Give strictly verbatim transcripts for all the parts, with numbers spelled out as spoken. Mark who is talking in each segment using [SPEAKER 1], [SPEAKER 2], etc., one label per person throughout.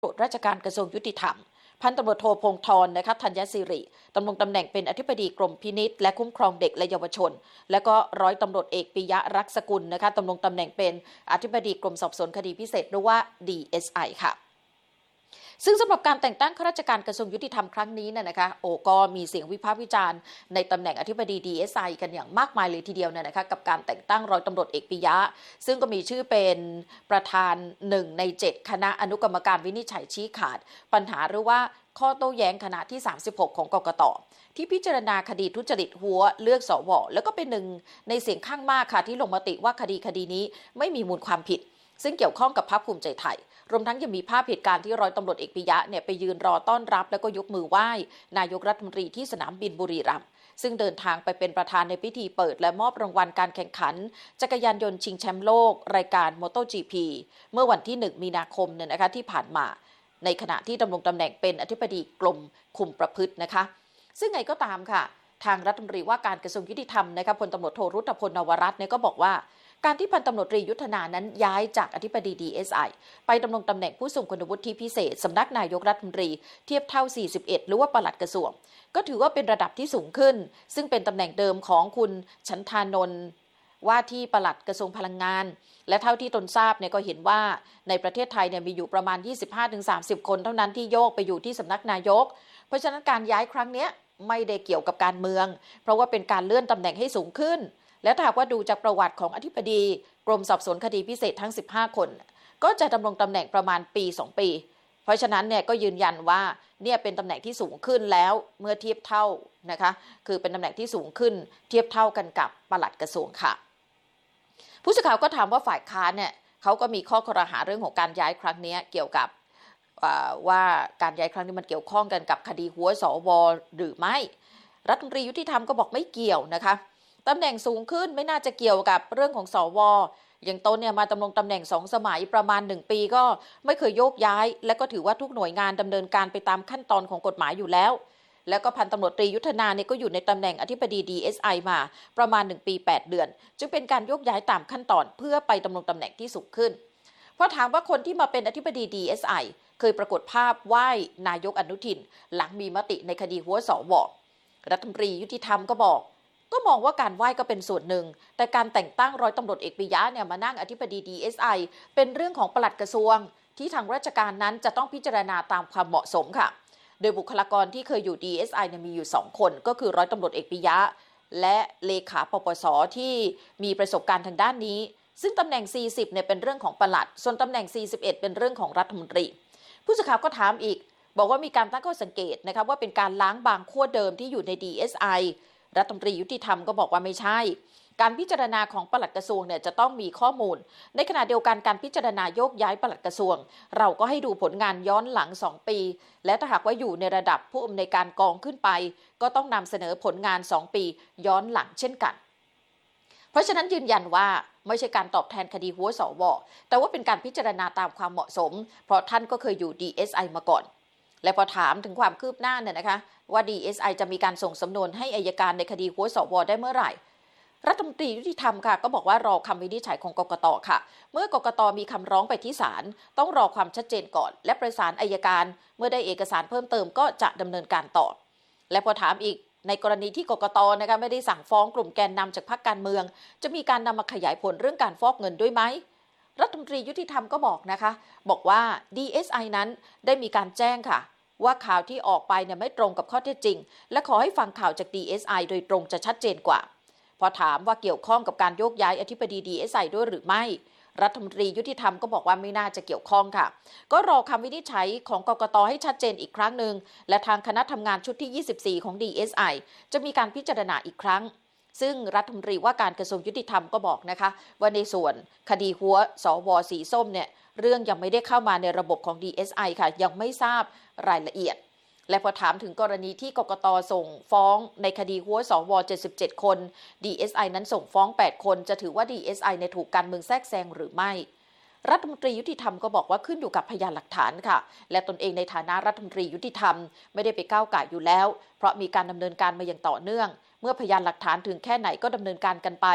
[SPEAKER 1] ตรวจราชการกระทรวงยุติธรรมพันตำรวจโทพงษ์ธรนะคะธัญศิริดำรงตำแหน่งเป็นอธิบดีกรมพินิจและคุ้มครองเด็กและเยาวชนและก็ร้อยตำรวจเอกปิยะรักษกุลนะคะดำรงตำแหน่งเป็นอธิบดีกรมสอบสวนคดีพิเศษหรือว่า ดี เอส ไอ ค่ะซึ่งสำหรับการแต่งตั้งข้าราชการกระทรวงยุติธรรมครั้งนี้น่ะนะคะโอ้ก็มีเสียงวิพากษ์วิจารณ์ในตำแหน่งอธิบดี ดี เอส ไอ กันอย่างมากมายเลยทีเดียวเนี่ยนะคะกับการแต่งตั้งร้อยตำรวจเอกปิยะซึ่งก็มีชื่อเป็นประธานหนึ่งในเจ็ดคณะอนุกรรมการวินิจฉัยชี้ขาดปัญหาหรือว่าข้อโต้แย้งคณะที่สามสิบหกของกกต.ที่พิจารณาคดีทุจริตหัวเลือกสวแล้วก็เป็นหนึ่งในเสียงข้างมากค่ะที่ลงมติว่าคดีคดีนี้ไม่มีมูลความผิดซึ่งเกี่ยวข้องกับพรรคภูมิใจไทยรวมทั้งยังมีภาพเหตุการณ์ที่ร้อยตำรวจเอกปิยะเนี่ยไปยืนรอต้อนรับแล้วก็ยกมือไหว้นายกรัฐมนตรีที่สนามบินบุรีรัมย์ซึ่งเดินทางไปเป็นประธานในพิธีเปิดและมอบรางวัลการแข่งขันจักรยานยนต์ชิงแชมป์โลกรายการ โมโต จี พี เมื่อวันที่หนึ่งมีนาคมเนี่ยนะคะที่ผ่านมาในขณะที่ดำรงตำแหน่งเป็นอธิบดีกรมคุมประพฤตินะคะซึ่งไงก็ตามค่ะทางรัฐมนตรีว่าการกระทรวงยุติธรรมนะคะพลตำรวจโทรุตพลนวรัตน์เนี่ยก็บอกว่าการที่พันตำรวจตรียุทธนานั้นย้ายจากอธิบดี ดี เอส ไอ ไปดำรงตำแหน่งผู้ทรงคุณวุฒิพิเศษสำนักนายกรัฐมนตรีเทียบเท่าสี่สิบเอ็ดหรือว่าปลัดกระทรวงก็ถือว่าเป็นระดับที่สูงขึ้นซึ่งเป็นตำแหน่งเดิมของคุณชันธานนท์ว่าที่ปลัดกระทรวงพลังงานและเท่าที่ตนทราบเนี่ยก็เห็นว่าในประเทศไทยเนี่ยมีอยู่ประมาณ ยี่สิบห้าถึงสามสิบ คนเท่านั้นที่โยกไปอยู่ที่สำนักนายกเพราะฉะนั้นการย้ายครั้งนี้ไม่ได้เกี่ยวกับการเมืองเพราะว่าเป็นการเลื่อนตำแหน่งให้สูงขึ้นและถ้าหากว่าดูจากประวัติของอธิบดีกรมสอบสวนคดีพิเศษทั้งสิบห้าคนก็จะดำรงตำแหน่งประมาณปีสองปีเพราะฉะนั้นเนี่ยก็ยืนยันว่าเนี่ยเป็นตำแหน่งที่สูงขึ้นแล้วเมื่อเทียบเท่านะคะคือเป็นตำแหน่งที่สูงขึ้นเทียบเท่ากันกับปลัดกระทรวงค่ะผู้สื่อข่าวก็ถามว่าฝ่ายค้านเนี่ยเขาก็มีข้อครหาเรื่องของการย้ายครั้งนี้เกี่ยวกับว่าการย้ายครั้งนี้มันเกี่ยวข้องกันกับคดีหัวสวหรือไม่รัฐมนตรียุติธรรมก็บอกไม่เกี่ยวนะคะตำแหน่งสูงขึ้นไม่น่าจะเกี่ยวกับเรื่องของสวอย่างตนเนี่ยมาดำรงตำแหน่งสองสมัยประมาณหนึ่งปีก็ไม่เคยโยกย้ายและก็ถือว่าทุกหน่วยงานดำเนินการไปตามขั้นตอนของกฎหมายอยู่แล้วแล้วก็พันตำรวจตรียุทธนาเนี่ยก็อยู่ในตำแหน่งอธิบดี ดี เอส ไอ มาประมาณหนึ่งปีแปดเดือนจึงเป็นการโยกย้ายตามขั้นตอนเพื่อไปดำรงตำแหน่งที่สูงขึ้นเพราะถามว่าคนที่มาเป็นอธิบดี ดี เอส ไอ เคยปรากฏภาพไหว้นายกอนุทินหลังมีมติในคดีหัวสวรัฐมนตรียุติธรรมก็บอกก็มองว่าการไหว้ก็เป็นส่วนหนึ่งแต่การแต่งตั้งร้อยตำรวจเอกปิยะเนี่ยมานั่งอธิบดี ดี เอส ไอ เป็นเรื่องของปลัดกระทรวงที่ทางราชการนั้นจะต้องพิจารณาตามความเหมาะสมค่ะโดยบุคลากรที่เคยอยู่ ดี เอส ไอ เนี่ยมีอยู่สองคนก็คือร้อยตำรวจเอกปิยะและเลขาปปส.ที่มีประสบการณ์ทางด้านนี้ซึ่งตำแหน่งสี่สิบเนี่ยเป็นเรื่องของปลัดส่วนตำแหน่งสี่สิบเอ็ดเป็นเรื่องของรัฐมนตรีผู้สื่อข่าวก็ถามอีกบอกว่ามีการตั้งข้อสังเกตนะคะว่าเป็นการล้างบางขั้วเดิมที่อยู่ใน ดี เอส ไอ รัฐมนตรียุติธรรมก็บอกว่าไม่ใช่การพิจารณาของปลัดกระทรวงเนี่ยจะต้องมีข้อมูลในขณะเดียวกันการพิจารณาโยกย้ายปลัดกระทรวงเราก็ให้ดูผลงานย้อนหลังสองปีและถ้าหากว่าอยู่ในระดับผู้อำนวยการกองขึ้นไปก็ต้องนำเสนอผลงานสองปีย้อนหลังเช่นกันเพราะฉะนั้นยืนยันว่าไม่ใช่การตอบแทนคดีหัวสวแต่ว่าเป็นการพิจารณาตามความเหมาะสมเพราะท่านก็เคยอยู่ ดี เอส ไอ มาก่อนและพอถามถึงความคืบหน้าเนี่ยนะคะว่า ดี เอส ไอ จะมีการส่งสำนวนให้อัยการในคดีหัวสวได้เมื่อไหร่รัฐมนตรียุติธรรมค่ะก็บอกว่ารอคำวินิจฉัยของกกต.ค่ะเมื่อกกต.มีคำร้องไปที่ศาลต้องรอความชัดเจนก่อนและประสานอัยการเมื่อได้เอกสารเพิ่มเติมก็จะดำเนินการต่อและพอถามอีกในกรณีที่กกต.นะคะไม่ได้สั่งฟ้องกลุ่มแกนนำจากพรรคการเมืองจะมีการนำมาขยายผลเรื่องการฟอกเงินด้วยไหมรัฐมนตรียุติธรรมก็บอกนะคะบอกว่า ดี เอส ไอ นั้นได้มีการแจ้งค่ะว่าข่าวที่ออกไปเนี่ยไม่ตรงกับข้อเท็จจริงและขอให้ฟังข่าวจาก ดี เอส ไอ โดยตรงจะชัดเจนกว่าพอถามว่าเกี่ยวข้องกับการโยกย้ายอธิบดี ดี เอส ไอ ด้วยหรือไม่รัฐมนตรียุติธรรมก็บอกว่าไม่น่าจะเกี่ยวข้องค่ะก็รอคำวินิจฉัยของกกต.ให้ชัดเจนอีกครั้งหนึ่งและทางคณะทำงานชุดที่ยี่สิบสี่ของ ดี เอส ไอ จะมีการพิจารณาอีกครั้งซึ่งรัฐมนตรีว่าการกระทรวงยุติธรรมก็บอกนะคะว่าในส่วนคดีหัวสวสีส้มเนี่ยเรื่องยังไม่ได้เข้ามาในระบบของ ดี เอส ไอ ค่ะยังไม่ทราบรายละเอียดและพอถามถึงกรณีที่กกต.ส่งฟ้องในคดีหัวสวเจ็ดสิบเจ็ดคน ดี เอส ไอ นั้นส่งฟ้องแปดคนจะถือว่า ดี เอส ไอ ในถูกการเมืองแทรกแซงหรือไม่รัฐมนตรียุติธรรมก็บอกว่าขึ้นอยู่กับพยานหลักฐานค่ะและตนเองในฐานะรัฐมนตรียุติธรรมไม่ได้ไปก้าวก่ายอยู่แล้วเพราะมีการดำเนินการมาอย่างต่อเนื่องเมื่อพยานหลักฐานถึงแค่ไหนก็ดำเนินการกันไป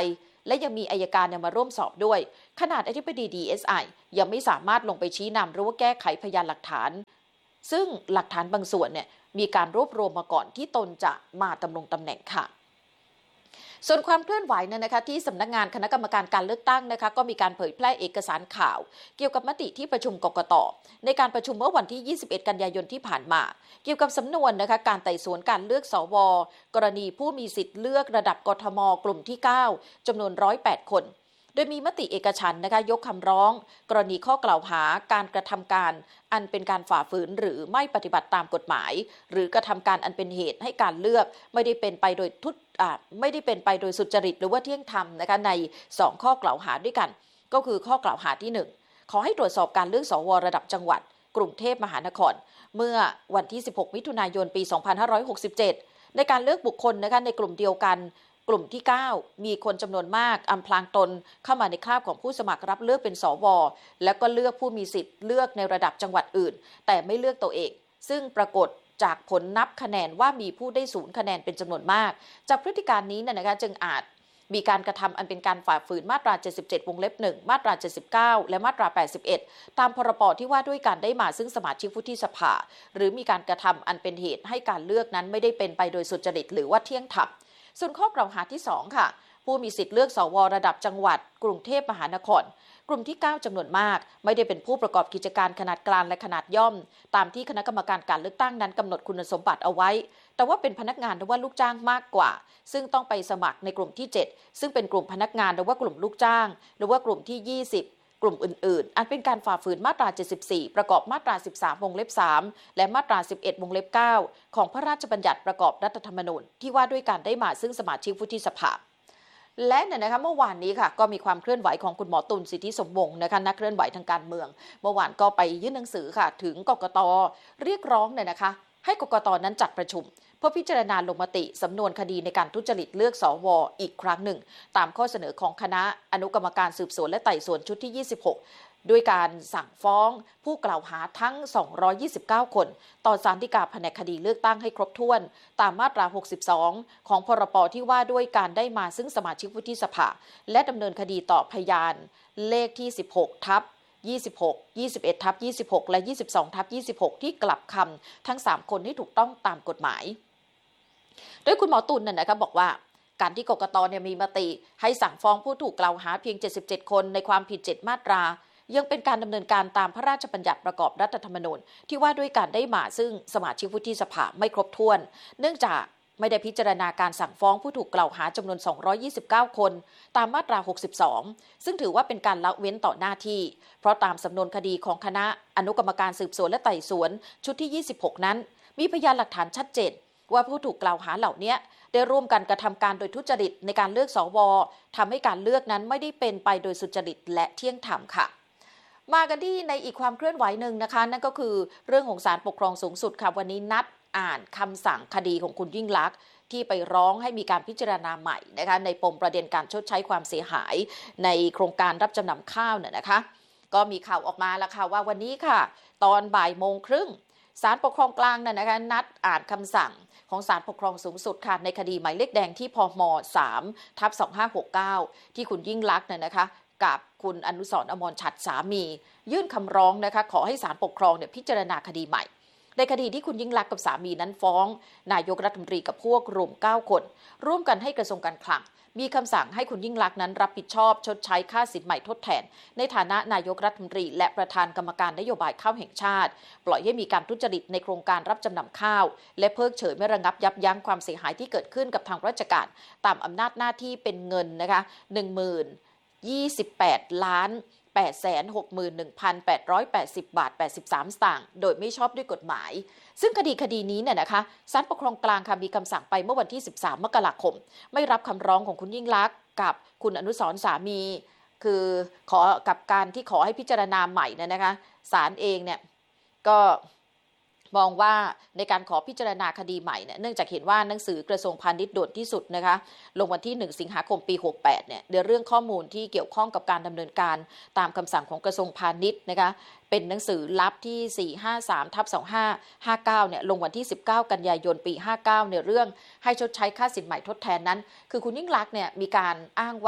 [SPEAKER 1] และยังมีอัยการเนี่ยมาร่วมสอบด้วยขนาดอธิบดี ดี เอส ไอ ยังไม่สามารถลงไปชี้นำหรือว่าแก้ไขพยานหลักฐานซึ่งหลักฐานบางส่วนเนี่ยมีการรวบรวมมาก่อนที่ตนจะมาดำรงตำแหน่งค่ะส่วนความเคลื่อนไหวเนี่ยนะคะที่สำนักงานคณะกรรมการการเลือกตั้งนะคะก็มีการเผยแพร่เอกสารข่าวเกี่ยวกับมติที่ประชุมกกต.ในการประชุมเมื่อวันที่ยี่สิบเอ็ดกันยายนที่ผ่านมาเกี่ยวกับสำนวนนะคะการไต่สวนการเลือกสวกรณีผู้มีสิทธิ์เลือกระดับกทมกลุ่มที่เก้าจำนวนหนึ่งร้อยแปดคนโดยมีมติเอกฉันท์นะคะยกคำร้องกรณีข้อกล่าวหาการกระทำการอันเป็นการฝ่าฝืนหรือไม่ปฏิบัติตามกฎหมายหรือกระทำการอันเป็นเหตุให้การเลือกไม่ได้เป็นไปโดยทุจไม่ได้เป็นไปโดยสุจริตหรือว่าเที่ยงธรรมนะคะในสองข้อกล่าวหาด้วยกันก็คือข้อกล่าวหาที่หนึ่งขอให้ตรวจสอบการเลือกสวระดับจังหวัดกรุงเทพมหานครเมื่อวันที่สิบหกมิถุนายนปีสองพันห้าร้อยหกสิบเจ็ดในการเลือกบุคคลนะคะในกลุ่มเดียวกันกลุ่มที่เก้ามีคนจำนวนมากอำพรางตนเข้ามาในคราบของผู้สมัครรับเลือกเป็นสวแล้วก็เลือกผู้มีสิทธิ์เลือกในระดับจังหวัดอื่นแต่ไม่เลือกตัวเองซึ่งปรากฏจากผลนับคะแนนว่ามีผู้ได้ศูนย์คะแนนเป็นจำนวนมากจากพฤติการนี้นะคะจึงอาจมีการกระทำอันเป็นการฝ่าฝืนมาตราเจ็ดสิบเจ็ดวงเล็บหนึ่งมาตราเจ็ดสิบเก้าและมาตราแปดสิบเอ็ดตามพรบที่ว่าด้วยการได้มาซึ่งสมาชิกวุฒิสภาหรือมีการกระทำอันเป็นเหตุให้การเลือกนั้นไม่ได้เป็นไปโดยสุจริตหรือว่าเที่ยงธรรมส่วนข้อกล่าวหาที่สองค่ะผู้มีสิทธิ์เลือกสวระดับจังหวัดกรุงเทพมหานครกลุ่มที่เก้าจำนวนมากไม่ได้เป็นผู้ประกอบกิจการขนาดกลางและขนาดย่อมตามที่คณะกรรมการการเลือกตั้งนั้นกำหนดคุณสมบัติเอาไว้แต่ว่าเป็นพนักงานหรือว่าลูกจ้างมากกว่าซึ่งต้องไปสมัครในกลุ่มที่เจ็ดซึ่งเป็นกลุ่มพนักงานหรือว่ากลุ่มลูกจ้างหรือว่ากลุ่มที่ยี่สิบกลุ่มอื่นๆอันเป็นการฝ่าฝืนมาตราเจ็ดสิบสี่ประกอบมาตราสิบสามวงเล็บสามและมาตราสิบเอ็ดวงเล็บเก้าของพระราชบัญญัติประกอบรัฐธรรมนูญที่ว่าด้วยการได้มาซึ่งสมาชิกวุฒิสภาและเนี่ยนะคะเมื่อวานนี้ค่ะก็มีความเคลื่อนไหวของคุณหมอตุลสิทธิสมวงศ์นะคะนักเคลื่อนไหวทางการเมืองเมื่อวานก็ไปยื่นหนังสือค่ะถึงกกต.เรียกร้องเนี่ยนะคะให้กกต.นั้นจัดประชุมเพื่อพิจารณาลงมติสำนวนคดีในการทุจริตเลือกสวอีกครั้งหนึ่งตามข้อเสนอของคณะอนุกรรมการสืบสวนและไต่สวนชุดที่ยี่สิบหกด้วยการสั่งฟ้องผู้กล่าวหาทั้งสองร้อยยี่สิบเก้าคนต่อศาลฎีกาแผนกคดีเลือกตั้งให้ครบถ้วนตามมาตราหกสิบสองของพรบที่ว่าด้วยการได้มาซึ่งสมาชิกวุฒิสภาและดำเนินคดีต่อพยานเลขที่สิบหกทับยี่สิบหก ยี่สิบเอ็ดทับยี่สิบหกและยี่สิบสองทับยี่สิบหกที่กลับคำทั้งสามคนให้ถูกต้องตามกฎหมายโดยคุณหมอตุลน่ะนะคะบอกว่าการที่กกตเนี่ยมีมติให้สั่งฟ้องผู้ถูกกล่าวหาเพียงเจ็ดสิบเจ็ดคนในความผิดเจ็ดมาตรายังเป็นการดำเนินการตามพระราชบัญญัติประกอบรัฐธรรมนูญที่ว่าด้วยการได้มาซึ่งสมาชิกวุฒิสภาไม่ครบถ้วนเนื่องจากไม่ได้พิจารณาการสั่งฟ้องผู้ถูกกล่าวหาจำนวนสองร้อยยี่สิบเก้าคนตามมาตราหกสิบสองซึ่งถือว่าเป็นการละเว้นต่อหน้าที่เพราะตามสำนวนคดีของคณะอนุกรรมการสืบสวนและไต่สวนชุดที่ยี่สิบหกนั้นมีพยานหลักฐานชัดเจนว่าผู้ถูกกล่าวหาเหล่านี้ได้ร่วมกันกระทำการโดยทุจริตในการเลือกสวทำให้การเลือกนั้นไม่ได้เป็นไปโดยสุจริตและเที่ยงธรรมค่ะมากันที่ในอีกความเคลื่อนไหวหนึ่งนะคะนั่นก็คือเรื่องของศาลปกครองสูงสุดค่ะวันนี้นัดอ่านคำสั่งคดีของคุณยิ่งลักษณ์ที่ไปร้องให้มีการพิจารณาใหม่นะคะในปมประเด็นการชดใช้ความเสียหายในโครงการรับจำนำข้าวเนี่ยนะคะก็มีข่าวออกมาแล้วค่ะว่าวันนี้ค่ะตอนบ่ายโมงครึ่งศาลปกครองกลางน่ะนะคะนัดอ่านคำสั่งของศาลปกครองสูงสุดค่ะในคดีหมายเลขแดงที่พม สาม ทับ สองห้าหกเก้าที่คุณยิ่งลักษณ์เนี่ยนะคะกับคุณอนุสรณ์อมรฉัตรสามียื่นคำร้องนะคะขอให้ศาลปกครองเนี่ยพิจารณาคดีใหม่ในคดีที่คุณยิ่งลักษณ์กับสามีนั้นฟ้องนายกรัฐมนตรีกับพวกรวมเก้าคนร่วมกันให้กระทรวงการคลังมีคำสั่งให้คุณยิ่งลักษณ์นั้นรับผิดชอบชดใช้ค่าสินใหม่ทดแทนในฐานะนายกรัฐมนตรีและประธานกรรมการนโยบายข้าวแห่งชาติปล่อยให้มีการทุจริตในโครงการรับจำนำข้าวและเพิกเฉยไม่ระงับยับยั้งความเสียหายที่เกิดขึ้นกับทางราชการตามอำนาจหน้าที่เป็นเงินนะคะ หนึ่งหมื่นยี่สิบแปดล้านแปดแสนหกหมื่นหนึ่งพันแปดร้อยแปดสิบบาทแปดสิบสามสตางค์โดยไม่ชอบด้วยกฎหมายซึ่งคดีคดีนี้เนี่ยนะคะศาลปกครองกลางค่ะมีคำสั่งไปเมื่อวันที่สิบสามมกราคมไม่รับคำร้องของคุณยิ่งลักษณ์กับคุณอนุสรณ์สามีคือขอกับการที่ขอให้พิจารณาใหม่เนี่ยนะคะศาลเองเนี่ยก็มองว่าในการขอพิจารณาคดีใหม่เนี่ยเนื่องจากเห็นว่าหนังสือกระทรวงพาณิชย์ด่วนที่สุดนะคะลงวันที่หนึ่งสิงหาคมปีหกแปดเนี่ยในเรื่องข้อมูลที่เกี่ยวข้องกับการดำเนินการตามคำสั่งของกระทรวงพาณิชย์นะคะเป็นหนังสือลับที่สี่ห้าสามทับสองห้าห้าเก้าเนี่ยลงวันที่สิบเก้ากันยายนปีห้าเก้าในเรื่องให้ชดใช้ค่าสินใหม่ทดแทนนั้นคือคุณยิ่งลักษณ์เนี่ยมีการอ้างว่า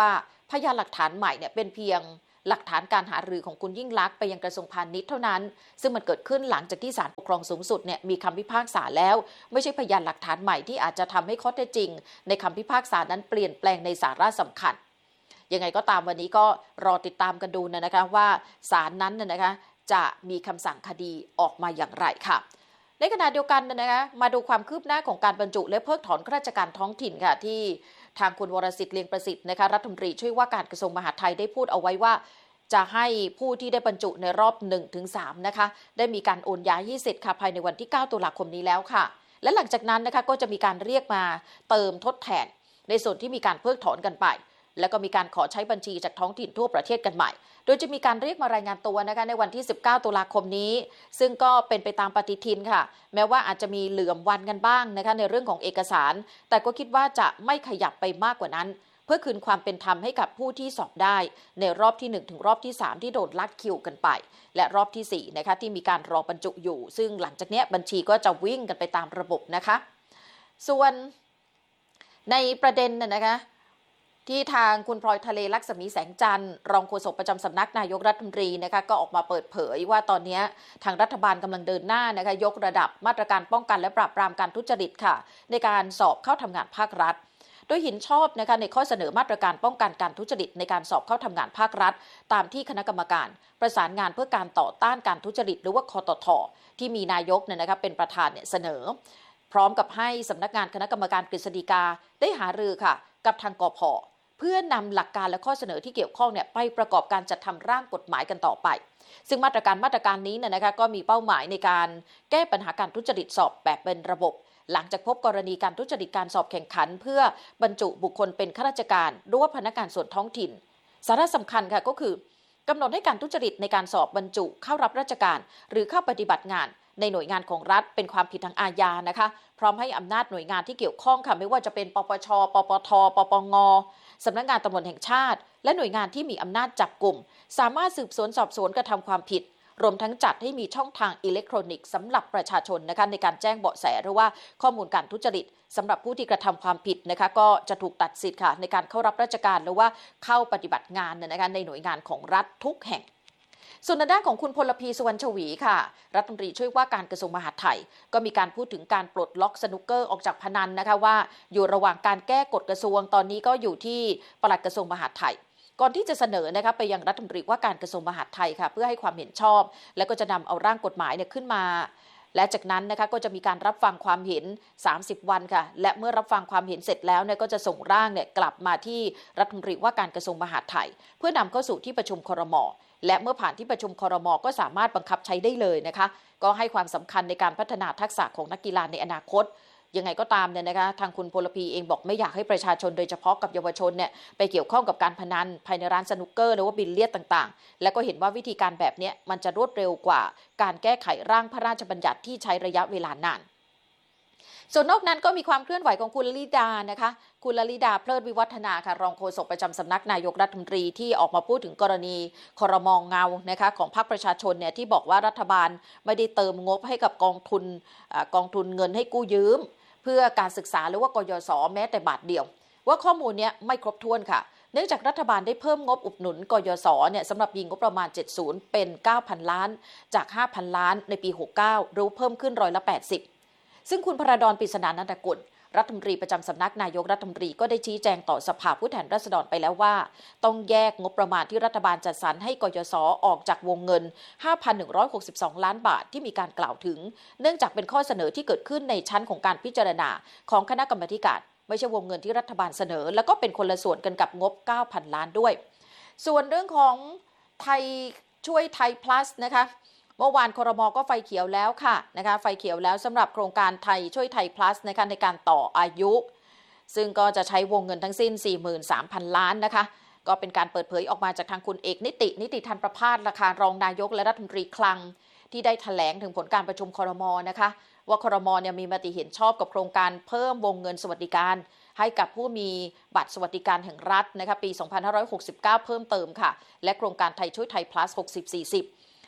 [SPEAKER 1] พยานหลักฐานใหม่เนี่ยเป็นเพียงหลักฐานการหารือของคุณยิ่งลักษณ์ไปยังกระทรวงพาณิชย์เท่านั้นซึ่งมันเกิดขึ้นหลังจากที่ศาลปกครองสูงสุดเนี่ยมีคำพิพากษาแล้วไม่ใช่พยานหลักฐานใหม่ที่อาจจะทำให้ข้อเท็จจริงในคำพิพากษานั้นเปลี่ยนแปลงในสาระสำคัญยังไงก็ตามวันนี้ก็รอติดตามกันดูนะคะว่าศาลนั้นนะคะจะมีคำสั่งคดีออกมาอย่างไรค่ะในขณะเดียวกันนะคะมาดูความคืบหน้าของการบรรจุและเพิกถอนข้าราชการท้องถิ่นค่ะที่ทางคุณวรสิทธิ์เลียงประสิทธิ์นะคะรัฐมนตรีช่วยว่าการกระทรวงมหาดไทยได้พูดเอาไว้ว่าจะให้ผู้ที่ได้บรรจุในรอบ หนึ่งถึงสาม นะคะได้มีการโอนย้ายให้เสร็จค่ะภายในวันที่เก้าตุลาคมนี้แล้วค่ะและหลังจากนั้นนะคะก็จะมีการเรียกมาเติมทดแทนในส่วนที่มีการเพิกถอนกันไปแล้วก็มีการขอใช้บัญชีจากท้องถิ่นทั่วประเทศกันใหม่โดยจะมีการเรียกมารายงานตัวนะคะในวันที่สิบเก้าตุลาคมนี้ซึ่งก็เป็นไปตามปฏิทินค่ะแม้ว่าอาจจะมีเหลื่อมวันกันบ้างนะคะในเรื่องของเอกสารแต่ก็คิดว่าจะไม่ขยับไปมากกว่านั้นเพื่อคืนความเป็นธรรมให้กับผู้ที่สอบได้ในรอบที่หนึ่งถึงรอบที่สามที่โดนลัดคิวกันไปและรอบที่สี่นะคะที่มีการรอบรรจุอยู่ซึ่งหลังจากนี้บัญชีก็จะวิ่งกันไปตามระบบนะคะส่วนในประเด็นน่ะนะคะที่ทางคุณพลอยทะเลลักษมีแสงจันทร์รองโฆษกประจำสำนักนายกรัฐมนตรีนะคะก็ออกมาเปิดเผยว่าตอนนี้ทางรัฐบาลกำลังเดินหน้านะคะยกระดับมาตรการป้องกันและปราบปรามการทุจริตค่ะในการสอบเข้าทำงานภาครัฐโดยเห็นชอบนะคะในข้อเสนอมาตรการป้องกันการทุจริตในการสอบเข้าทำงานภาครัฐตามที่คณะกรรมการประสานงานเพื่อการต่อต้านการทุจริตหรือว่าคตท.ที่มีนายกเนี่ยนะคะเป็นประธานเนี่ยเสนอพร้อมกับให้สำนักงานคณะกรรมการกฤษฎีกาได้หารือค่ะกับทางกผ.เพื่อนำหลักการและข้อเสนอที่เกี่ยวข้องเนี่ยไปประกอบการจัดทำร่างกฎหมายกันต่อไปซึ่งมาตรการมาตรการนี้เนี่ยนะคะก็มีเป้าหมายในการแก้ปัญหาการทุจริตสอบแบบเป็นระบบหลังจากพบกรณีการทุจริตการสอบแข่งขันเพื่อบรรจุบุคคลเป็นข้าราชการหรือว่าพนักงานส่วนท้องถิ่นสาระสำคัญค่ะก็คือกำหนดให้การทุจริตในการสอบบรรจุเข้ารับราชการหรือเข้าปฏิบัติงานในหน่วยงานของรัฐเป็นความผิดทางอาญานะคะพร้อมให้อำนาจหน่วยงานที่เกี่ยวข้องค่ะไม่ว่าจะเป็นปปชปปทปปงสำนักงานตำรวจแห่งชาติและหน่วยงานที่มีอำนาจจับกลุ่มสามารถสืบสวนสอบสวนกระทำความผิดรวมทั้งจัดให้มีช่องทางอิเล็กทรอนิกส์สำหรับประชาชนนะคะในการแจ้งเบาะแสหรือว่าข้อมูลการทุจริตสำหรับผู้ที่กระทำความผิดนะคะก็จะถูกตัดสิทธิ์ค่ะในการเข้ารับราชการหรือว่าเข้าปฏิบัติงานนะคะในหน่วยงานของรัฐทุกแห่งส่วนในด้านของคุณพลพีสุวรรณชวีค่ะรัฐมนตรีช่วยว่าการกระทรวงมหาดไทยก็มีการพูดถึงการปลดล็อกสนุกเกอร์ออกจากพนันนะคะว่าอยู่ระหว่างการแก้กฎกระทรวงตอนนี้ก็อยู่ที่ปลัดกระทรวงมหาดไทยก่อนที่จะเสนอนะคะไปยังรัฐมนตรีว่าการกระทรวงมหาดไทยค่ะเพื่อให้ความเห็นชอบและก็จะนำเอาร่างกฎหมายเนี่ยขึ้นมาและจากนั้นนะคะก็จะมีการรับฟังความเห็นสามสิบวันค่ะและเมื่อรับฟังความเห็นเสร็จแล้วเนี่ยก็จะส่งร่างเนี่ยกลับมาที่รัฐมนตรีว่าการกระทรวงมหาดไทยเพื่อนำเข้าสู่ที่ประชุมครม.และเมื่อผ่านที่ประชุมครม.ก็สามารถบังคับใช้ได้เลยนะคะก็ให้ความสำคัญในการพัฒนาทักษะของนักกีฬาในอนาคตยังไงก็ตามเนี่ยนะคะทางคุณพลพีเองบอกไม่อยากให้ประชาชนโดยเฉพาะกับเยาวชนเนี่ยไปเกี่ยวข้องกับการพนันภายในร้านสนุกเกอร์หรือว่าบิลเลียดต่างๆและก็เห็นว่าวิธีการแบบนี้มันจะรวดเร็วกว่าการแก้ไขร่างพระราชบัญญัติที่ใช้ระยะเวลานานส่วนนอกนั้นก็มีความเคลื่อนไหวของคุณลลิดานะคะคุณลลิดาเพลิดวิวัฒนาค่ะรองโฆษกประจำสำนักนายกรัฐมนตรีที่ออกมาพูดถึงกรณีครม.เงานะคะของพรรคประชาชนเนี่ยที่บอกว่ารัฐบาลไม่ได้เติมงบให้กับกองทุนกองทุนเงินให้กู้ยืมเพื่อการศึกษาหรือว่ากยศแม้แต่บาทเดียวว่าข้อมูลนี้ไม่ครบถ้วนค่ะเนื่องจากรัฐบาลได้เพิ่มงบอุดหนุนกยศเนี่ยสำหรับยิงงบประมาณเจ็ดสิบเป็น เก้าพัน ล้านจาก ห้าพัน ล้านในปีหกสิบเก้าหรือเพิ่มขึ้นร้อยละแปดสิบซึ่งคุณพระดอน ปริศนานันทกุลรัฐมนตรีประจำสำนักนายกรัฐมนตรีก็ได้ชี้แจงต่อสภาผู้แทนราษฎรไปแล้วว่าต้องแยกงบประมาณที่รัฐบาลจัดสรรให้กยศออกจากวงเงิน ห้าพันหนึ่งร้อยหกสิบสอง ล้านบาทที่มีการกล่าวถึงเนื่องจากเป็นข้อเสนอที่เกิดขึ้นในชั้นของการพิจารณาของคณะกรรมาการไม่ใช่วงเงินที่รัฐบาลเสนอแล้วก็เป็นคนละส่วนกันกับงบ เก้าพัน ล้านด้วยส่วนเรื่องของไทยช่วยไทย plus นะคะเมื่อวานครม.ก็ไฟเขียวแล้วค่ะนะคะไฟเขียวแล้วสำหรับโครงการไทยช่วยไทย plus นะคะในการต่ออายุซึ่งก็จะใช้วงเงินทั้งสิ้น สี่หมื่นสามพัน ล้านนะคะก็เป็นการเปิดเผยออกมาจากทางคุณเอกนิตินิติธันประภาสราคารองนายกและรัฐมนตรีคลังที่ได้แถลงถึงผลการประชุมครม.นะคะว่าครม.เนี่ยมีมติเห็นชอบกับโครงการเพิ่มวงเงินสวัสดิการให้กับผู้มีบัตรสวัสดิการแห่งรัฐนะคะปีสองพันห้าร้อยหกสิบเก้าเพิ่มเติมค่ะและโครงการไทยช่วยไทย plus หกสิบ สี่สิบ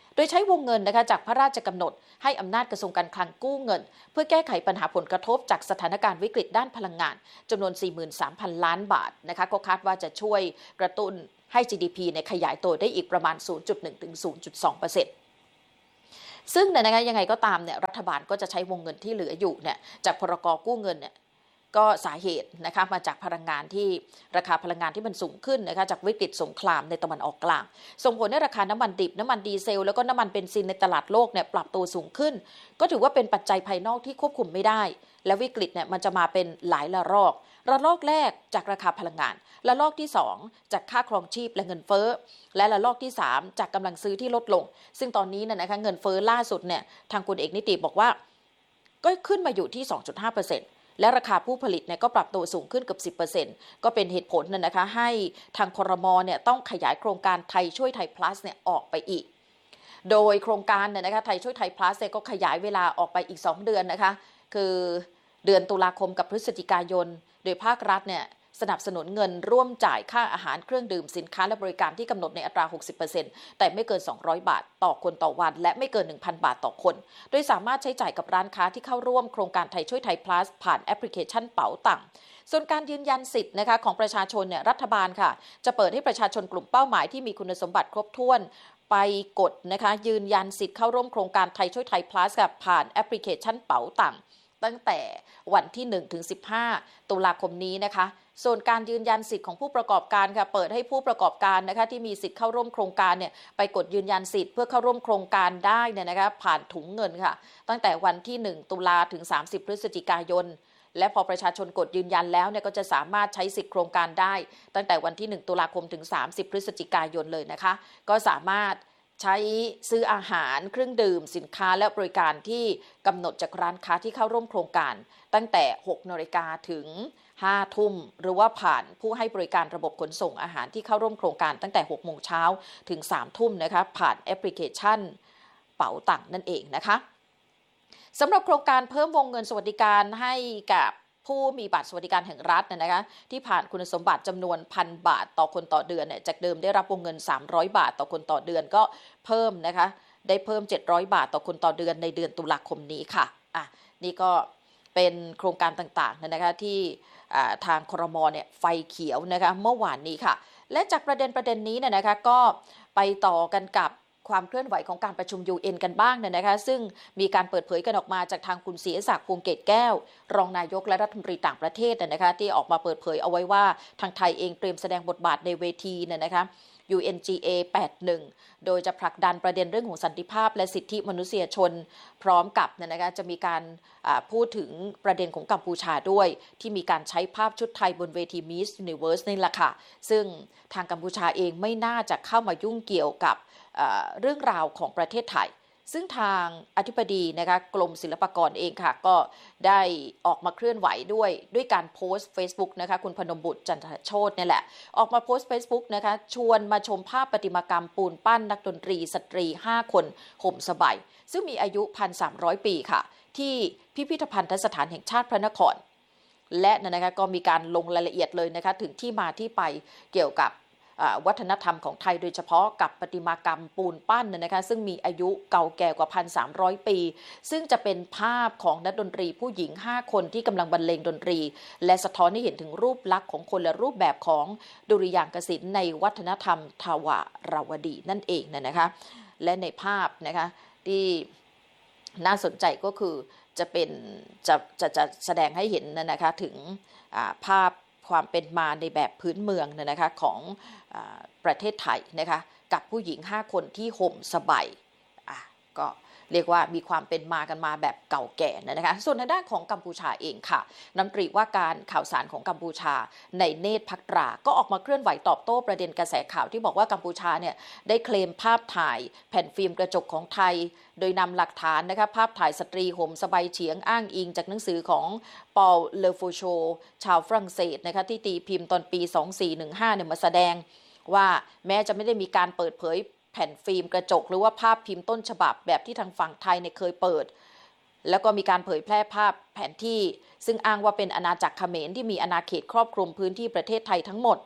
[SPEAKER 1] โดยใช้วงเงินนะคะจากพระราชกำหนดให้อำนาจกระทรวงการคลังกู้เงินเพื่อแก้ไขปัญหาผลกระทบจากสถานการณ์วิกฤตด้านพลังงานจำนวน สี่หมื่นสามพัน ล้านบาทนะคะก็คาดว่าจะช่วยกระตุ้นให้ จี ดี พี ในขยายตัวได้อีกประมาณ ศูนย์จุดหนึ่ง ถึง ศูนย์จุดสองเปอร์เซ็นต์ ซึ่งเนี่ยนะคะยังไงก็ตามเนี่ยรัฐบาลก็จะใช้วงเงินที่เหลืออยู่เนี่ยจากพรก.กู้เงินเนี่ยก็สาเหตุนะคะมาจากพลังงานที่ราคาพลังงานที่มันสูงขึ้นนะคะจากวิกฤตสงครามในตะวันออกกลางส่งผลให้ราคาน้ำมันดิบน้ำมันดีเซลแล้วก็น้ำมันเบนซินในตลาดโลกเนี่ยปรับตัวสูงขึ้นก็ถือว่าเป็นปัจจัยภายนอกที่ควบคุมไม่ได้และวิกฤตเนี่ยมันจะมาเป็นหลายระลอกระลอกแรกจากราคาพลังงานระลอกที่สองจากค่าครองชีพและเงินเฟ้อและระลอกที่สามจากกำลังซื้อที่ลดลงซึ่งตอนนี้เนี่ยนะคะเงินเฟ้อล่าสุดเนี่ยทางคุณเอกนิติบอกว่าก็ขึ้นมาอยู่ที่ สองจุดห้าเปอร์เซ็นต์และราคาผู้ผลิตเนี่ยก็ปรับตัวสูงขึ้นเกือบ สิบเปอร์เซ็นต์ ก็เป็นเหตุผลนั่นนะคะให้ทางครม.เนี่ยต้องขยายโครงการไทยช่วยไทย plus เนี่ยออกไปอีกโดยโครงการเนี่ยนะคะไทยช่วยไทย plus เนี่ยก็ขยายเวลาออกไปอีกสองเดือนนะคะคือเดือนตุลาคมกับพฤศจิกายนโดยภาครัฐเนี่ยสนับสนุนเงินร่วมจ่ายค่าอาหารเครื่องดื่มสินค้าและบริการที่กำหนดในอัตรา หกสิบเปอร์เซ็นต์ แต่ไม่เกินสองร้อยบาทต่อคนต่อวันและไม่เกิน หนึ่งพัน บาทต่อคนโดยสามารถใช้จ่ายกับร้านค้าที่เข้าร่วมโครงการไทยช่วยไทย plus ผ่านแอปพลิเคชันเป๋าตังค์ส่วนการยืนยันสิทธิ์นะคะของประชาชนเนี่ยรัฐบาลค่ะจะเปิดให้ประชาชนกลุ่มเป้าหมายที่มีคุณสมบัติครบถ้วนไปกดนะคะยืนยันสิทธิ์เข้าร่วมโครงการไทยช่วยไทย plus กับผ่านแอปพลิเคชันเป๋าตังค์ตั้งแต่วันที่หนึ่งถึงสิบห้าตุลาคมนี้นะคะส่วนการยืนยันสิทธิ์ของผู้ประกอบการค่ะเปิดให้ผู้ประกอบการนะคะที่มีสิทธิ์เข้าร่วมโครงการเนี่ยไปกดยืนยันสิทธิ์เพื่อเข้าร่วมโครงการได้เนี่ยนะคะผ่านถุงเงินค่ะตั้งแต่วันที่หนึ่งตุลาถึงสามสิบพฤศจิกายนและพอประชาชนกดยืนยันแล้วเนี่ยก็จะสามารถใช้สิทธิ์โครงการได้ตั้งแต่วันที่หนึ่งตุลาคมถึงสามสิบพฤศจิกายนเลยนะคะก็สามารถใช้ซื้ออาหารเครื่องดื่มสินค้าและบริการที่กำหนดจากร้านค้าที่เข้าร่วมโครงการตั้งแต่หกนาฬิกาถึงห้าทุ่มหรือว่าผ่านผู้ให้บริการระบบขนส่งอาหารที่เข้าร่วมโครงการตั้งแต่หกโมงเช้าถึงสามทุ่มนะคะผ่านแอปพลิเคชันเป๋าตังค์นั่นเองนะคะสำหรับโครงการเพิ่มวงเงินสวัสดิการให้กับผู้มีบัตรสวัสดิการแห่งรัฐนะคะที่ผ่านคุณสมบัติจำนวน หนึ่งพัน บาทต่อคนต่อเดือนเนี่ยจากเดิมได้รับวงเงินสามร้อยบาทต่อคนต่อเดือนก็เพิ่มนะคะได้เพิ่มเจ็ดร้อยบาทต่อคนต่อเดือนในเดือนตุลาคมนี้ค่ะอ่ะนี่ก็เป็นโครงการต่างๆนะคะที่ทางครม.เนี่ยไฟเขียวนะคะเมื่อวานนี้ค่ะและจากประเด็นประเด็นนี้เนี่ยนะคะก็ไปต่อกันกับความเคลื่อนไหวของการประชุม ยู เอ็น กันบ้างเนี่ยนะคะซึ่งมีการเปิดเผยกันออกมาจากทางคุณศรีศักดิ์ พวงเกตแก้วรองนายกและรัฐมนตรีต่างประเทศนะคะที่ออกมาเปิดเผยเอาไว้ว่าทางไทยเองเตรียมแสดงบทบาทในเวทีเนี่ยนะคะ ยู เอ็น จี เอ แปดสิบเอ็ด โดยจะผลักดันประเด็นเรื่องของสันติภาพและสิทธิมนุษยชนพร้อมกับเนี่ยนะคะจะมีการพูดถึงประเด็นของกัมพูชาด้วยที่มีการใช้ภาพชุดไทยบนเวที Miss Universe นี่แหละค่ะซึ่งทางกัมพูชาเองไม่น่าจะเข้ามายุ่งเกี่ยวกับเรื่องราวของประเทศไทยซึ่งทางอธิบดีนะคะกรมศิลปากรเองค่ะก็ได้ออกมาเคลื่อนไหวด้วยด้วยการโพสต์ Facebook นะคะคุณพนมบุตรจันทโชติเนี่ยแหละออกมาโพสต์ Facebook นะคะชวนมาชมภาพประติมากรรมปูนปั้นนักดนตรีสตรีห้าคนห่มสบายซึ่งมีอายุ หนึ่งพันสามร้อย ปีค่ะที่พิพิธภัณฑสถานแห่งชาติพระนครและนะคะก็มีการลงรายละเอียดเลยนะคะถึงที่มาที่ไปเกี่ยวกับวัฒนธรรมของไทยโดยเฉพาะกับประติมากรรมปูนปั้นนะคะซึ่งมีอายุเก่าแก่กว่า หนึ่งพันสามร้อย ปีซึ่งจะเป็นภาพของนักดนตรีผู้หญิงห้าคนที่กำลังบรรเลงดนตรีและสะท้อนให้เห็นถึงรูปลักษณ์ของคนและรูปแบบของดุริยางคศิลป์ในวัฒนธรรมทวารวดีนั่นเองนะคะและในภาพนะคะที่น่าสนใจก็คือจะเป็นจะจะจะแสดงให้เห็นนะคะถึงภาพความเป็นมาในแบบพื้นเมืองนะคะของประเทศไทยนะคะกับผู้หญิงห้าคนที่ห่มสบายอ่ะก็เรียกว่ามีความเป็นมากันมาแบบเก่าแก่นะคะส่วนในด้านของกัมพูชาเองค่ะรัฐมนตรีว่าการข่าวสารของกัมพูชาในเนตรภักตราก็ออกมาเคลื่อนไหวตอบโต้ประเด็นกระแสข่าวที่บอกว่ากัมพูชาเนี่ยได้เคลมภาพถ่ายแผ่นฟิล์มกระจกของไทยโดยนำหลักฐานนะคะภาพถ่ายสตรีห่มสบายเฉียงอ้างอิงจากหนังสือของปอลเลอฟูโชชาวฝรั่งเศสนะคะที่ตีพิมพ์ตอนปีสองพันสี่ร้อยสิบห้าเนี่ยมาแสดงว่าแม้จะไม่ได้มีการเปิดเผยแผ่นฟิล์มกระจกหรือว่าภาพพิมพ์ต้นฉบับแบบที่ทางฝั่งไทยเนี่ยเคยเปิดแล้วก็มีการเผยแพร่ภาพแผนที่ซึ่งอ้างว่าเป็นอาณาจักรเขมรที่มีอาณาเขตครอบคลุมพื้นที่ประเทศไทยทั้งหมด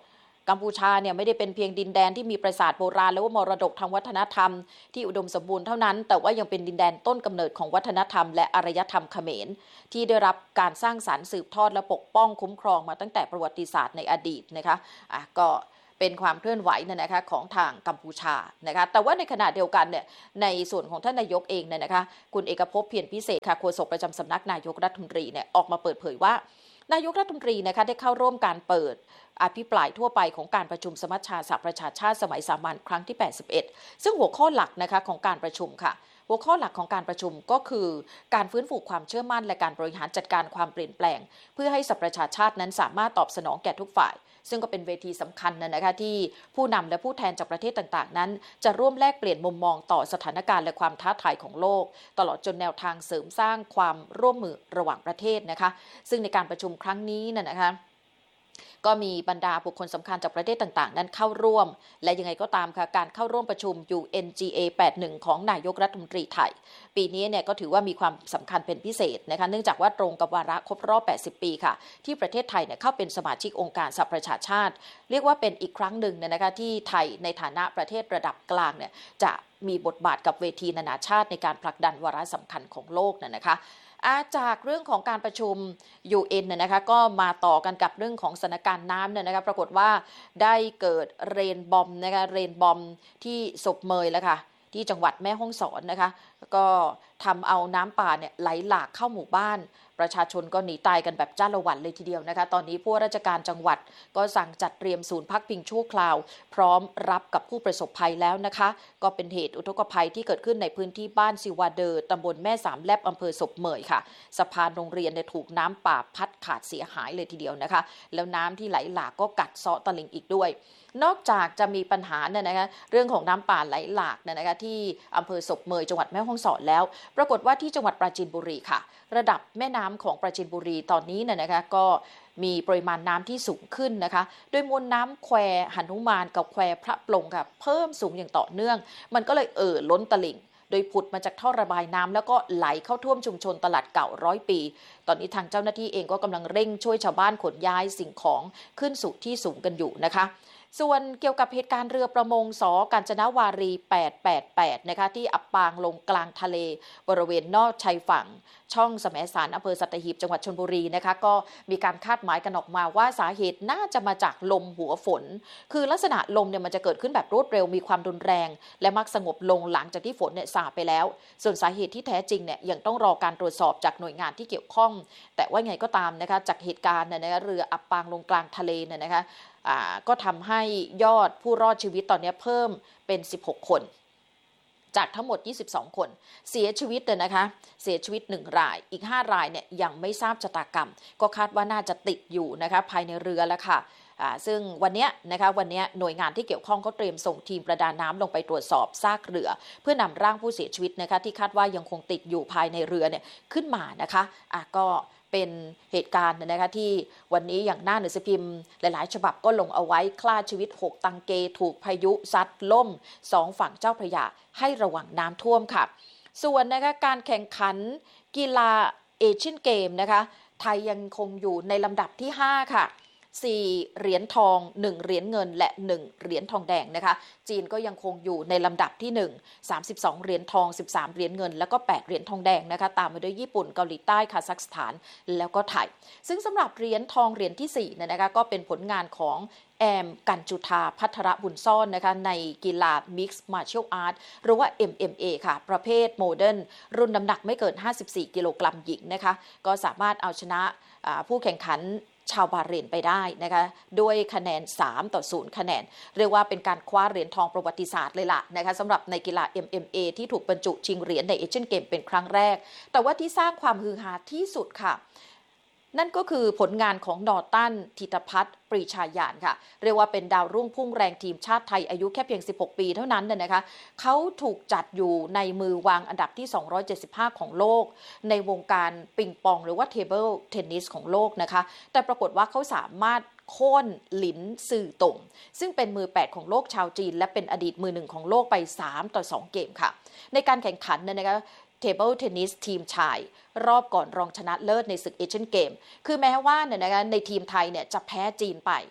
[SPEAKER 1] กัมพูชาเนี่ยไม่ได้เป็นเพียงดินแดนที่มีปราสาทโบราณและว่ามรดกทางวัฒนธรรมที่อุดมสมบูรณ์เท่านั้นแต่ว่ายังเป็นดินแดนต้นกำเนิดของวัฒนธรรมและอารยธรรมเขมรที่ได้รับการสร้างสรรค์สืบทอดและปกป้องคุ้มครองมาตั้งแต่ประวัติศาสตร์ในอดีตนะคะอ่ะก็เป็นความเคลื่อนไหวเนี่ยนะคะของทางกัมพูชานะคะแต่ว่าในขณะเดียวกันเนี่ยในส่วนของท่านนายกเองเนี่ยนะคะคุณเอกภพเพียรพิเศษค่ะโฆษกประจำสำนักนายกรัฐมนตรีเนี่ยออกมาเปิดเผยว่านายกรัฐมนตรีนะคะได้เข้าร่วมการเปิดอภิปรายทั่วไปของการประชุมสมัชชาสหประชาชาติสมัยสามัญครั้งที่แปดสิบเอ็ดซึ่งหัวข้อหลักนะคะของการประชุมค่ะหัวข้อหลักของการประชุมก็คือการฟื้นฟูความเชื่อมั่นและการบริหารจัดการความเปลี่ยนแปลงเพื่อให้สหประชาชาตินั้นสามารถตอบสนองแก่ทุกฝ่ายซึ่งก็เป็นเวทีสำคัญนะคะที่ผู้นำและผู้แทนจากประเทศต่างๆนั้นจะร่วมแลกเปลี่ยนมุมมองต่อสถานการณ์และความท้าทายของโลกตลอดจนแนวทางเสริมสร้างความร่วมมือระหว่างประเทศนะคะซึ่งในการประชุมครั้งนี้นะคะก็มีบรรดาบุคคลสำคัญจากประเทศต่างๆนั้นเข้าร่วมและยังไงก็ตามค่ะการเข้าร่วมประชุม ยู เอ็น จี เอ แปดสิบเอ็ด ของนายกรัฐมนตรีไทยปีนี้เนี่ยก็ถือว่ามีความสำคัญเป็นพิเศษนะคะเนื่องจากว่าตรงกับวาระครบรอบแปดสิบปีค่ะที่ประเทศไทยเนี่ยเข้าเป็นสมาชิกองค์การสหประชาชาติเรียกว่าเป็นอีกครั้งหนึ่งนะคะที่ไทยในฐานะประเทศระดับกลางเนี่ยจะมีบทบาทกับเวทีนานาชาติในการผลักดันวาระสำคัญของโลกนะคะจากเรื่องของการประชุม ยู เอ็น นะคะก็มาต่อกันกับเรื่องของสถานการณ์น้ำเนี่ยนะคะปรากฏว่าได้เกิดเรนบอมนะคะเรนบอมที่ศพเมยแล้วค่ะที่จังหวัดแม่ฮ่องสอนนะคะก็ทำเอาน้ำป่าเนี่ยไหลหลากเข้าหมู่บ้านประชาชนก็หนีตายกันแบบจ้าละวันเลยทีเดียวนะคะตอนนี้ผู้ว่าราชการจังหวัดก็สั่งจัดเตรียมศูนย์พักพิงชั่วคราวพร้อมรับกับผู้ประสบภัยแล้วนะคะก็เป็นเหตุอุทกภัยที่เกิดขึ้นในพื้นที่บ้านซิวาเดอร์ตำบลแม่สามแลบอำเภอศพเมยค่ะสะพานโรงเรียนเนี่ยถูกน้ำป่าพัดขาดเสียหายเลยทีเดียวนะคะแล้วน้ำที่ไหลหลากก็กัดเซาะตลิ่งอีกด้วยนอกจากจะมีปัญหาเนี่ยนะคะเรื่องของน้ำป่าไหลหลากเนี่ยนะคะที่อำเภอศพเมยจังหวัดแม่ฮ่องสอนแล้วปรากฏว่าที่จังหวัดปราจีนบุรีค่ะระดับแม่น้ำของปราจีนบุรีตอนนี้เนี่ยนะคะก็มีปริมาณน้ำที่สูงขึ้นนะคะโดยมวลน้ำแควหนุมานกับแควพระปลงค่ะเพิ่มสูงอย่างต่อเนื่องมันก็เลยเอ่อล้นตลิ่งโดยผุดมาจากท่อระบายน้ำแล้วก็ไหลเข้าท่วมชุมชนตลาดเก่าร้อยปีตอนนี้ทางเจ้าหน้าที่เองก็กำลังเร่งช่วยชาวบ้านขนย้ายสิ่งของขึ้นสู่ที่สูงกันอยู่นะคะส่วนเกี่ยวกับเหตุการณ์เรือประมงสกาญจนวารีแปดแปดแปดนะคะที่อับปางลงกลางทะเลบริเวณนอกชายฝั่งช่องแสมสารอำเภอสัตหีบจังหวัดชลบุรีนะคะก็มีการคาดหมายกันออกมาว่าสาเหตุน่าจะมาจากลมหัวฝนคือลักษณะลมเนี่ยมันจะเกิดขึ้นแบบรวดเร็วมีความรุนแรงและมักสงบลงหลังจากที่ฝนเนี่ยซาไปแล้วส่วนสาเหตุที่แท้จริงเนี่ยยังต้องรอการตรวจสอบจากหน่วยงานที่เกี่ยวข้องแต่ว่าไงก็ตามนะคะจากเหตุการณ์เนี่ยนะคะเรืออับปางลงกลางทะเลเนี่ยนะคะก็ทำให้ยอดผู้รอดชีวิตตอนนี้เพิ่มเป็นสิบหกคนจากทั้งหมดยี่สิบสองคนเสียชีวิตเลยนะคะเสียชีวิตหนึ่งรายอีกห้ารายเนี่ยยังไม่ทราบชะตากรรมก็คาดว่าน่าจะติดอยู่นะคะภายในเรือแล้วค่ะซึ่งวันนี้นะคะวันนี้หน่วยงานที่เกี่ยวข้องเขาเตรียมส่งทีมประดาน้ำลงไปตรวจสอบซากเรือเพื่อนำร่างผู้เสียชีวิตนะคะที่คาดว่ายังคงติดอยู่ภายในเรือเนี่ยขึ้นมานะคะอ่ะก็เป็นเหตุการณ์นะคะที่วันนี้อย่างหน้าหนังสือพิมพ์หลายๆฉบับก็ลงเอาไว้คล่าชีวิตหกตังเกถูกพายุซัดล่มสองฝั่งเจ้าพระยาให้ระวังน้ำท่วมค่ะส่วนนะคะการแข่งขันกีฬาเอเชียนเกมนะคะไทยยังคงอยู่ในลำดับที่ห้าค่ะสี่เหรียญทองหนึ่งเหรียญเงินและหนึ่งเหรียญทองแดงนะคะจีนก็ยังคงอยู่ในลำดับที่หนึ่ง สามสิบสองเหรียญทองสิบสามเหรียญเงินแล้วก็แปดเหรียญทองแดงนะคะตามมาด้วยญี่ปุ่นเกาหลีใต้คาซัคสถานแล้วก็ไทยซึ่งสำหรับเหรียญทองเหรียญที่สี่เนี่ยนะคะก็เป็นผลงานของแอมกัญจุธาภัทรบุญซ่อนนะคะในกีฬา Mixed Martial Art หรือว่า เอ็ม เอ็ม เอ ค่ะประเภทโมเดิร์นรุ่นน้ำหนักไม่เกินห้าสิบสี่กิโลกรัมหญิงนะคะก็สามารถเอาชนะผู้แข่งขันชาวบาห์เรนไปได้นะคะด้วยคะแนนสามต่อศูนย์คะแนนเรียกว่าเป็นการคว้าเหรียญทองประวัติศาสตร์เลยล่ะนะคะสำหรับในกีฬา เอ็ม เอ็ม เอ ที่ถูกบรรจุชิงเหรียญในเอเชียนเกมเป็นครั้งแรกแต่ว่าที่สร้างความฮือฮาที่สุดค่ะนั่นก็คือผลงานของนอร์ตันธิตพัฒน์ปรีชายานค่ะเรียกว่าเป็นดาวรุ่งพุ่งแรงทีมชาติไทยอายุแค่เพียงสิบหกปีเท่านั้นเนี่ยนะคะเขาถูกจัดอยู่ในมือวางอันดับที่สองร้อยเจ็ดสิบห้าของโลกในวงการปิงปองหรือว่าเทเบิลเทนนิสของโลกนะคะแต่ปรากฏว่าเขาสามารถโค่นหลินซื่อตงซึ่งเป็นมือแปดของโลกชาวจีนและเป็นอดีตมือหนึ่งของโลกไปสามต่อสองเกมค่ะในการแข่งขันเนี่ยนะคะเทเบิลเทนนิสทีมชายรอบก่อนรองชนะเลิศในศึกเอเชียนเกมคือแม้ว่าเนี่ยนะคะในทีมไทยเนี่ยจะแพ้จีนไป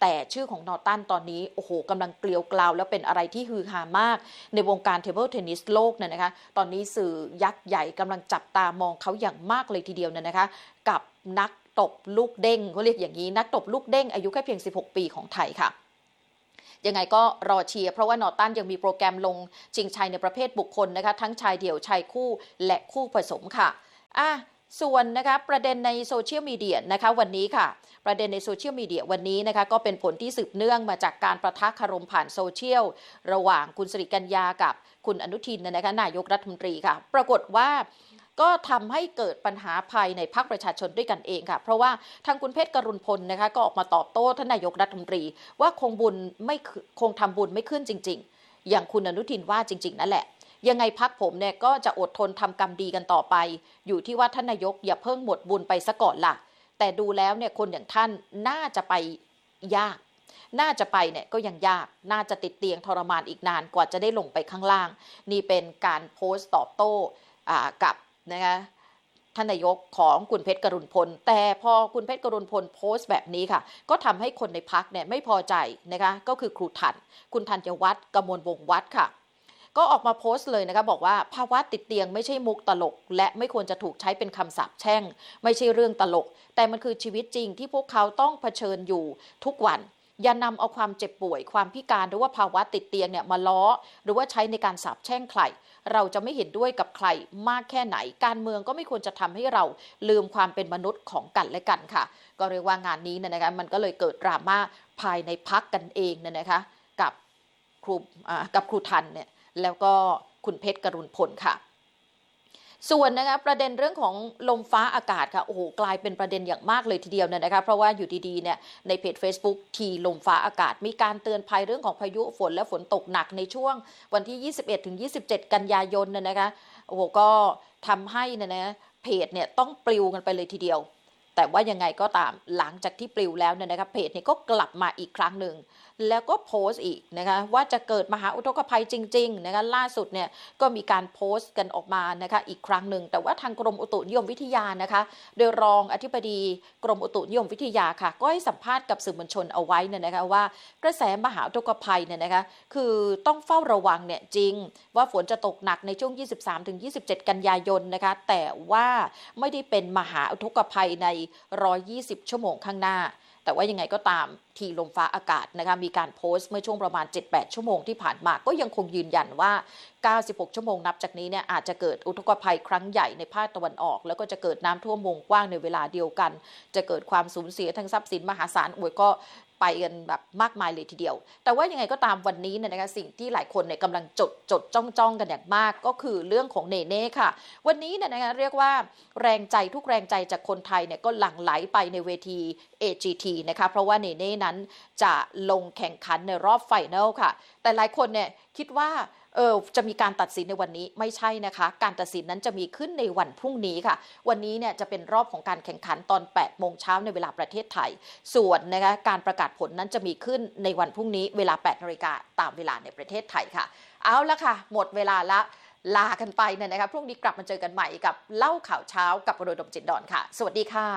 [SPEAKER 1] แต่ชื่อของนอร์ตันตอนนี้โอ้โหกำลังเกลียวกลาวแล้วเป็นอะไรที่ฮือฮามากในวงการเทเบิลเทนนิสโลกเนี่ยนะคะตอนนี้สื่อยักษ์ใหญ่กำลังจับตามองเขาอย่างมากเลยทีเดียวเนี่ยนะคะกับนักตบลูกเด้งเขาเรียกอย่างนี้นักตบลูกเด้งอายุแค่เพียงสิบหกปีของไทยค่ะยังไงก็รอเชียร์เพราะว่านอร์ตันยังมีโปรแกรมลงชิงชัยในประเภทบุคคลนะคะทั้งชายเดี่ยวชายคู่และคู่ผสมค่ะอ่ะส่วนนะคะประเด็นในโซเชียลมีเดียนะคะวันนี้ค่ะประเด็นในโซเชียลมีเดียวันนี้นะคะก็เป็นผลที่สืบเนื่องมาจากการประทะคารมผ่านโซเชียลระหว่างคุณสิริกัญญากับคุณอนุทินนะคะนายกรัฐมนตรีค่ะปรากฏว่าก็ทำให้เกิดปัญหาภายในพรรคประชาชนด้วยกันเองค่ะเพราะว่าทางคุณเพชรกรุณพลนะคะก็ออกมาตอบโต้ท่านนายกรัฐมนตรีว่าคงบุญไม่คงทำบุญไม่ขึ้นจริงๆอย่างคุณอนุทินว่าจริงๆนั่นแหละยังไงพรรคผมเนี่ยก็จะอดทนทำกรรมดีกันต่อไปอยู่ที่ว่าท่านนายกอย่าเพิ่งหมดบุญไปซะก่อนล่ะแต่ดูแล้วเนี่ยคนอย่างท่านน่าจะไปยากน่าจะไปเนี่ยก็ยังยากน่าจะติดเตียงทรมานอีกนานกว่าจะได้ลงไปข้างล่างนี่เป็นการโพสต์ตอบโต้กับนะคะท่านนายกของคุณเพชรกรุณพลแต่พอคุณเพชรกรุณพลโพสต์แบบนี้ค่ะก็ทำให้คนในพรรคเนี่ยไม่พอใจนะคะก็คือครูทันคุณธัญวัฒน์กมลวงศ์วัฒน์ค่ะก็ออกมาโพสต์เลยนะคะบอกว่าภาวะติดเตียงไม่ใช่มุกตลกและไม่ควรจะถูกใช้เป็นคำสาปแช่งไม่ใช่เรื่องตลกแต่มันคือชีวิตจริงที่พวกเขาต้องเผชิญอยู่ทุกวันอย่านำเอาความเจ็บป่วยความพิการหรือว่าภาวะติดเตียงเนี่ยมาล้อหรือว่าใช้ในการสาปแช่งใครเราจะไม่เห็นด้วยกับใครมากแค่ไหนการเมืองก็ไม่ควรจะทำให้เราลืมความเป็นมนุษย์ของกันและกันค่ะก็เรียกว่างานนี้นะคะมันก็เลยเกิดดราม่าภายในพรรคกันเองนะคะกับครูกับครูทันเนี่ยแล้วก็คุณเพชรกรุณพลค่ะส่วนนะคะประเด็นเรื่องของลมฟ้าอากาศค่ะโอ้โหกลายเป็นประเด็นอย่างมากเลยทีเดียวเนี่ยนะคะเพราะว่าอยู่ดีๆเนี่ยในเพจ Facebook ทีลมฟ้าอากาศมีการเตือนภัยเรื่องของพายุฝนและฝนตกหนักในช่วงวันที่ ยี่สิบเอ็ดถึงยี่สิบเจ็ด กันยายนเนี่ยนะคะโอ้โหก็ทำให้เนี่ยนะเพจเนี่ยต้องปลิวกันไปเลยทีเดียวแต่ว่ายังไงก็ตามหลังจากที่ปลิวแล้วเนี่ยนะคะเพจเนี่ยก็กลับมาอีกครั้งหนึ่งแล้วก็โพสต์อีกนะคะว่าจะเกิดมหาอุทกภัยจริงๆนะคะล่าสุดเนี่ยก็มีการโพสต์กันออกมานะคะอีกครั้งหนึ่งแต่ว่าทางกรมอุตุนิยมวิทยานะคะโดยรองอธิบดีกรมอุตุนิยมวิทยาค่ะก็ให้สัมภาษณ์กับสื่อมวลชนเอาไว้เนี่ยนะคะว่ากระแสมหาอุทกภัยเนี่ยนะคะคือต้องเฝ้าระวังเนี่ยจริงว่าฝนจะตกหนักในช่วง ยี่สิบสามถึงยี่สิบเจ็ด กันยายนนะคะแต่ว่าไม่ได้เป็นมหาอุทกภัยในหนึ่งร้อยยี่สิบชั่วโมงข้างหน้าแต่ว่ายังไงก็ตามทีลมฟ้าอากาศนะคะมีการโพสต์เมื่อช่วงประมาณ เจ็ดแปด ชั่วโมงที่ผ่านมาก็ยังคงยืนยันว่าเก้าสิบหกชั่วโมงนับจากนี้เนี่ยอาจจะเกิดอุทกภัยครั้งใหญ่ในภาคตะวันออกแล้วก็จะเกิดน้ำท่วมวงกว้างในเวลาเดียวกันจะเกิดความสูญเสียทางทรัพย์สินมหาศาลโอ้ยก็ไปกันแบบมากมายเลยทีเดียวแต่ว่ายังไงก็ตามวันนี้เนี่ยนะคะสิ่งที่หลายคนเนี่ยกำลังจดจดจ้องจ้องกันอย่างมากก็คือเรื่องของเนเน่ค่ะวันนี้เนี่ยนะคะเรียกว่าแรงใจทุกแรงใจจากคนไทยเนี่ยก็หลั่งไหลไปในเวที เอ จี ที นะคะเพราะว่าเนเน่นั้นจะลงแข่งขันในรอบไฟนอลค่ะแต่หลายคนเนี่ยคิดว่าเออจะมีการตัดสินในวันนี้ไม่ใช่นะคะการตัดสินนั้นจะมีขึ้นในวันพรุ่งนี้ค่ะวันนี้เนี่ยจะเป็นรอบของการแข่งขันตอน แปดโมงเช้าในเวลาประเทศไทยส่วนนะคะการประกาศผลนั้นจะมีขึ้นในวันพรุ่งนี้เวลา แปดนาฬิกาตามเวลาในประเทศไทยค่ะเอาละค่ะหมดเวลาละลากันไปเนี่ยนะคะพรุ่งนี้กลับมาเจอกันใหม่กับเล่าข่าวเช้ากับวรดมจิตดอนค่ะสวัสดีค่ะ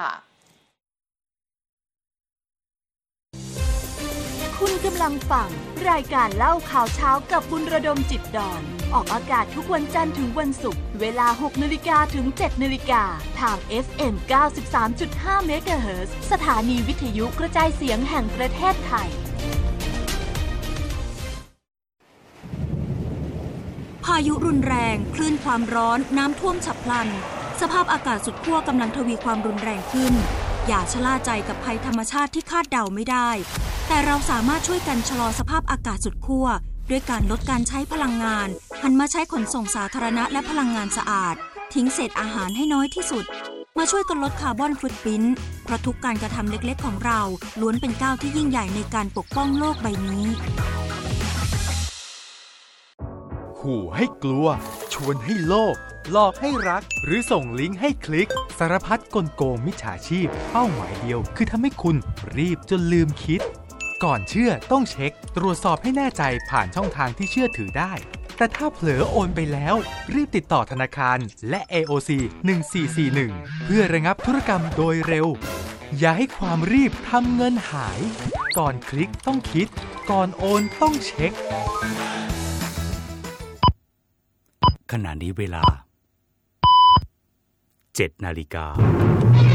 [SPEAKER 2] คุณกำลังฟังรายการเล่าข่าวเช้ากับบุญระดมจิตดอนออกอากาศทุกวันจันทร์ถึงวันศุกร์เวลา หกนาฬิกา ถึง เจ็ดนาฬิกาทาง เอฟ เอ็ม เก้าสิบสามจุดห้า เมกะเฮิรตซ์สถานีวิทยุกระจายเสียงแห่งประเทศไทย
[SPEAKER 3] พายุรุนแรงคลื่นความร้อนน้ำท่วมฉับพลันสภาพอากาศสุดขั้วกำลังทวีความรุนแรงขึ้นอย่าชะล่าใจกับภัยธรรมชาติที่คาดเดาไม่ได้แต่เราสามารถช่วยกันชะลอสภาพอากาศสุดขั้วด้วยการลดการใช้พลังงานหันมาใช้ขนส่งสาธารณะและพลังงานสะอาดทิ้งเศษอาหารให้น้อยที่สุดมาช่วยกันลดคาร์บอนฟุตพริ้นท์เพราะทุกการกระทำเล็กๆของเราล้วนเป็นก้าวที่ยิ่งใหญ่ในการปกป้องโลกใบนี้
[SPEAKER 4] ขู่ให้กลัวชวนให้โลภหลอกให้รักหรือส่งลิงก์ให้คลิกสารพัดกลโกงมิจฉาชีพเป้าหมายเดียวคือทำให้คุณรีบจนลืมคิดก่อนเชื่อต้องเช็คตรวจสอบให้แน่ใจผ่านช่องทางที่เชื่อถือได้แต่ถ้าเผลอโอนไปแล้วรีบติดต่อธนาคารและ เอ โอ ซี หนึ่งสี่สี่หนึ่งเพื่อระงับธุรกรรมโดยเร็วอย่าให้ความรีบทำเงินหายก่อนคลิกต้องคิดก่อนโอนต้องเช็ค
[SPEAKER 5] ขณะนี้เวลาเจ็ดนาฬิกา